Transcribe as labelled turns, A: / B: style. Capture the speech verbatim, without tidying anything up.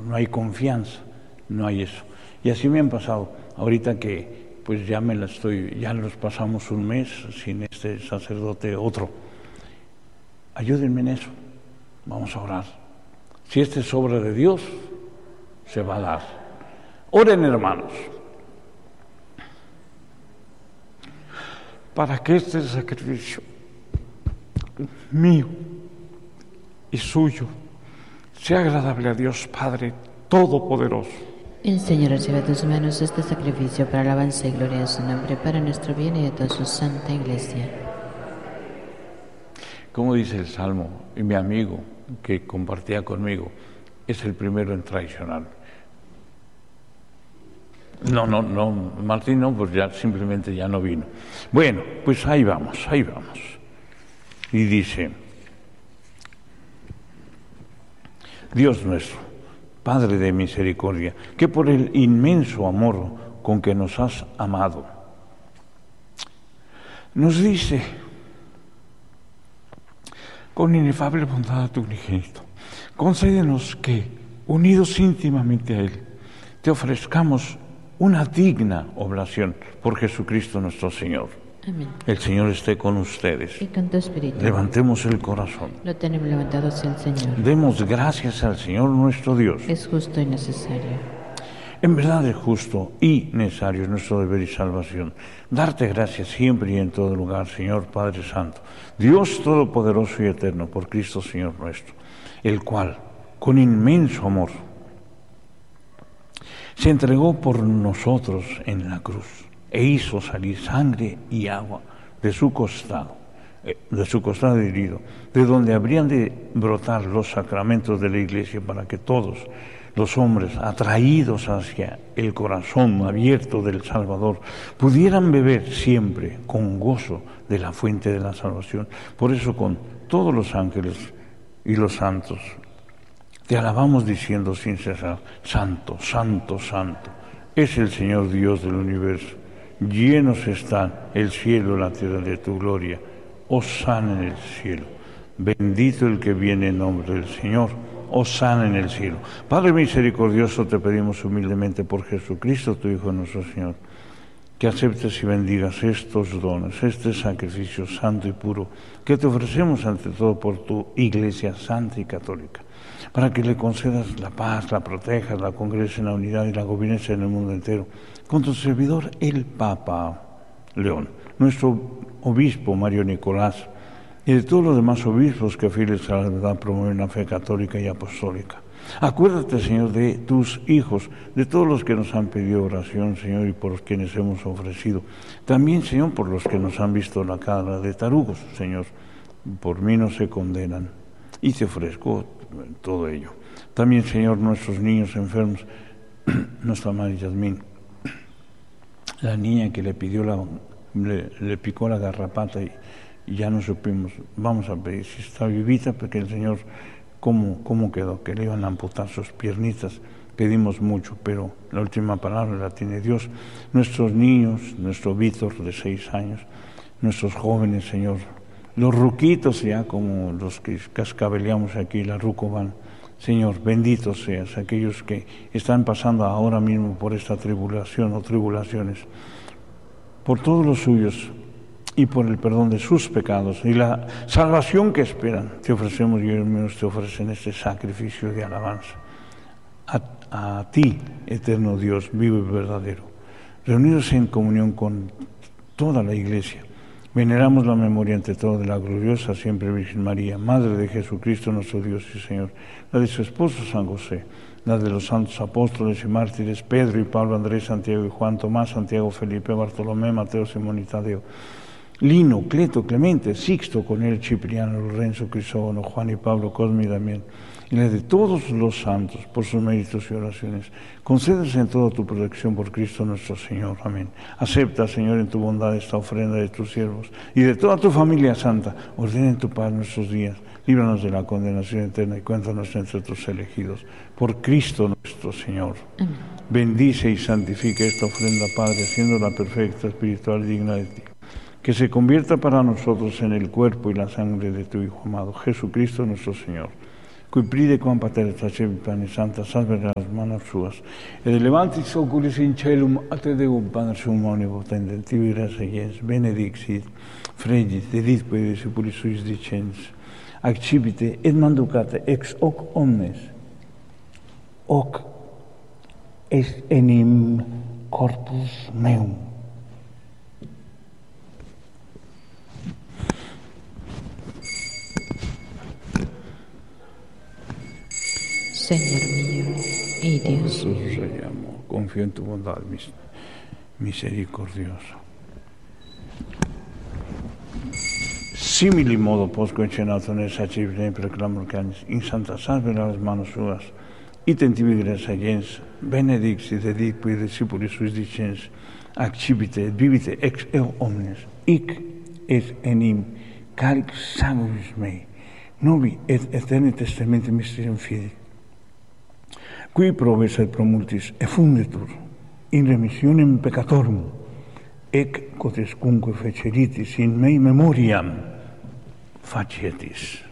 A: no hay confianza, no hay eso. Y así me han pasado, ahorita que pues ya me la estoy, ya los pasamos un mes sin este sacerdote otro. Ayúdenme en eso, vamos a orar. Si esta es obra de Dios, se va a dar. Oren, hermanos, para que este sacrificio mío y suyo sea agradable a Dios Padre Todopoderoso.
B: El Señor recibe de tus manos este sacrificio para alabanza y gloria de su nombre, para nuestro bien y de toda su santa Iglesia.
A: Como dice el Salmo, y mi amigo que compartía conmigo, es el primero en traicionar. No, no, no, Martín no, pues ya simplemente ya no vino. Bueno, pues ahí vamos, ahí vamos. Y dice, Dios nuestro, Padre de misericordia, que por el inmenso amor con que nos has amado, nos dice, con inefable bondad a tu unigénito, concédenos que, unidos íntimamente a Él, te ofrezcamos una digna oblación por Jesucristo nuestro Señor.
B: Amén.
A: El Señor esté con ustedes.
B: Y con tu espíritu.
A: Levantemos el corazón.
B: Lo tenemos levantado hacia el Señor.
A: Demos gracias al Señor nuestro Dios.
B: Es justo y necesario.
A: En verdad es justo y necesario, es nuestro deber y salvación. Darte gracias siempre y en todo lugar, Señor Padre Santo, Dios Todopoderoso y Eterno, por Cristo Señor nuestro, el cual, con inmenso amor, se entregó por nosotros en la cruz e hizo salir sangre y agua de su costado, de su costado herido, de donde habrían de brotar los sacramentos de la Iglesia para que todos los hombres atraídos hacia el corazón abierto del Salvador pudieran beber siempre con gozo de la fuente de la salvación. Por eso con todos los ángeles y los santos te alabamos diciendo sin cesar, Santo, Santo, Santo, es el Señor Dios del universo. Llenos están el cielo y la tierra de tu gloria. Hosana en el cielo. Bendito el que viene en nombre del Señor. Hosana en el cielo. Padre misericordioso, te pedimos humildemente por Jesucristo, tu Hijo nuestro Señor, que aceptes y bendigas estos dones, este sacrificio santo y puro, que te ofrecemos ante todo por tu Iglesia santa y católica, para que le concedas la paz, la protejas, la congregues en la unidad y la gobiernes en el mundo entero, con tu servidor el Papa León, nuestro obispo Mario Nicolás, y de todos los demás obispos que fieles a la verdad promueven la fe católica y apostólica. Acuérdate, Señor, de tus hijos, de todos los que nos han pedido oración, Señor, y por los quienes hemos ofrecido. También, Señor, por los que nos han visto la cara de tarugos, Señor, por mí no se condenan. Y te ofrezco todo ello. También, Señor, nuestros niños enfermos, nuestra madre Yasmín, la niña que le pidió la, le, le picó la garrapata y, y ya no supimos, vamos a pedir si está vivita, porque el Señor, ¿cómo, cómo quedó? Que le iban a amputar sus piernitas. Pedimos mucho, pero la última palabra la tiene Dios. Nuestros niños, nuestro Víctor de seis años, nuestros jóvenes, Señor, los ruquitos ya como los que cascabeleamos aquí, la Rucoban. Señor, bendito seas, aquellos que están pasando ahora mismo por esta tribulación o tribulaciones, por todos los suyos y por el perdón de sus pecados y la salvación que esperan. Te ofrecemos y ellos te ofrecen este sacrificio de alabanza. A, a ti, eterno Dios, vivo y verdadero, reunidos en comunión con toda la Iglesia, veneramos la memoria ante todo de la gloriosa siempre Virgen María, Madre de Jesucristo nuestro Dios y Señor, la de su esposo San José, la de los santos apóstoles y mártires, Pedro y Pablo, Andrés, Santiago y Juan, Tomás, Santiago, Felipe, Bartolomé, Mateo, Simón y Tadeo, Lino, Cleto, Clemente, Sixto, Cornelio, Cipriano, Lorenzo, Crisógono, Juan y Pablo, Cosme y Damián, y la de todos los santos, por sus méritos y oraciones. Concédese en toda tu protección por Cristo nuestro Señor. Amén. Acepta, Señor, en tu bondad esta ofrenda de tus siervos y de toda tu familia santa. Ordena en tu paz nuestros días. Líbranos de la condenación eterna y cuéntanos entre tus elegidos. Por Cristo nuestro Señor.
B: Amén.
A: Bendice y santifica esta ofrenda, Padre, haciéndola perfecta, espiritual y digna de ti. Que se convierta para nosotros en el cuerpo y la sangre de tu Hijo amado, Jesucristo nuestro Señor. qui pride quam pater facevi pane santa salvere las manos suas, et elevantis oculis in celum a te Deum Pater suum omnipotente, tibi gratia gens, benedixit, fregit, deditque discipulis suis dicens, accipite et manducate ex hoc omnes, hoc est enim corpus meum.
B: Señor mío y Dios mío.
A: Jesús, confío en tu bondad mis, misericordiosa. Simili modo posco encenato nel sacerdote proclamor canis in santa salvera las manos suas, item tibi gratia gens, benedixit et dic qui discipulis suis dicens, accipite et vivite ex eo omnes, hic et enim calic sanguis mei, novi et aeterni testamente mysterium fidei, qui probes et pro multis effunditur in remissionem peccatorum, ec quodescunque feceritis in mei memoriam facietis.